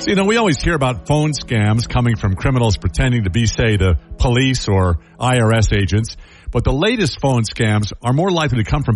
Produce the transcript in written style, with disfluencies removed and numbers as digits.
So, we always hear about phone scams coming from criminals pretending to be, say, the police or IRS agents. But the latest phone scams are more likely to come from